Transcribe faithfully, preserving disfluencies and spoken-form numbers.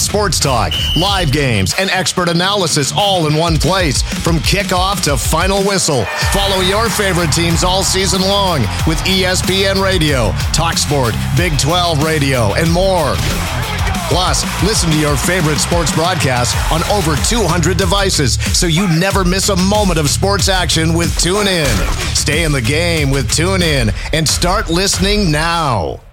sports talk, live games, and expert analysis all in one place from kickoff to final whistle. Follow your favorite teams all season long with E S P N Radio, TalkSport, Big twelve Radio, and more. Plus, listen to your favorite sports broadcasts on over two hundred devices so you never miss a moment of sports action with TuneIn. Stay in the game with TuneIn and start listening now.